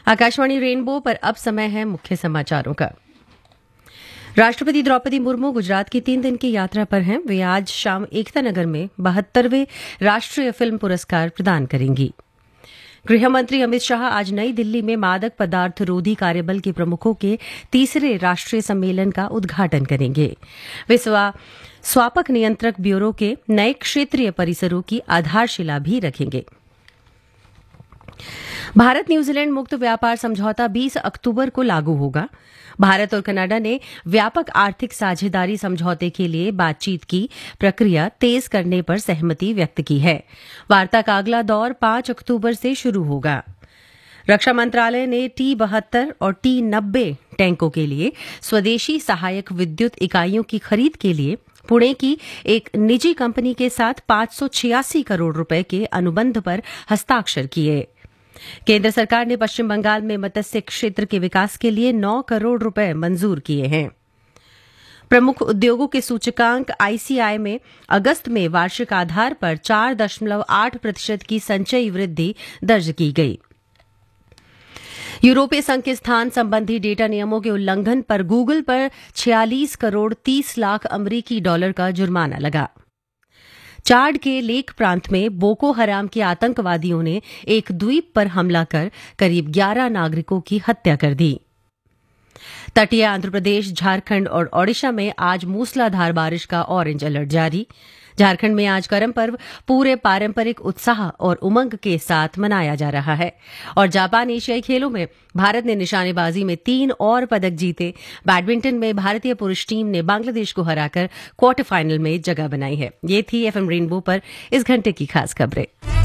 Akashvani rainbow पर अब समय है मुख्य समाचारों का। राष्ट्रपति द्रौपदी मुर्मू गुजरात की 3 दिन की यात्रा पर हैं। वे आज शाम एकता नगर में 72वें राष्ट्रीय फिल्म पुरस्कार प्रदान करेंगी। गृह मंत्री अमित शाह आज नई दिल्ली में मादक पदार्थ रोधी कार्यबल के प्रमुखों के तीसरे राष्ट्रीय सम्मेलन का उद्घाटन करेंगे। वे स्वापक नियंत्रक ब्यूरो के नए क्षेत्रीय परिसरों की आधारशिला भी रखेंगे। भारत न्यूजीलैंड मुक्त व्यापार समझौता 20 अक्टूबर को लागू होगा। भारत और कनाडा ने व्यापक आर्थिक साझेदारी समझौते के लिए बातचीत की प्रक्रिया तेज करने पर सहमति व्यक्त की है। वार्ता का अगला दौर 5 अक्टूबर से शुरू होगा। रक्षा मंत्रालय ने T-72 और T-90 टैंकों के लिए स्वदेशी सहायक विद्युत इकाइयों की खरीद के लिए पुणे की एक निजी कंपनी के साथ 586 करोड़ रुपए के अनुबंध पर हस्ताक्षर किए। केंद्र सरकार ने पश्चिम बंगाल में मत्स्य क्षेत्र के विकास के लिए 9 करोड़ रुपए मंजूर किए हैं। प्रमुख उद्योगों के सूचकांक ICI में अगस्त में वार्षिक आधार पर 4.8% की संचयी वृद्धि दर्ज की गई। यूरोपीय संघ के स्थान संबंधी डेटा नियमों के उल्लंघन पर गूगल पर 46 करोड़ 30 लाख अमरीकी डॉलर का जुर्माना लगा। चाड के लेक प्रांत में बोको हराम के आतंकवादियों ने एक द्वीप पर हमला कर करीब 11 नागरिकों की हत्या कर दी। तटीय आंध्र प्रदेश, झारखंड और ओडिशा में आज मूसलाधार बारिश का ऑरेंज अलर्ट जारी। झारखंड में आज करम पर्व पूरे पारंपरिक उत्साह और उमंग के साथ मनाया जा रहा है। और जापान एशियाई खेलों में भारत ने निशानेबाजी में 3 और पदक जीते। बैडमिंटन में भारतीय पुरुष टीम ने बांग्लादेश को हराकर क्वार्टर फाइनल में जगह बनाई है। ये थी FM रेनबो पर इस घंटे की खास खबरें।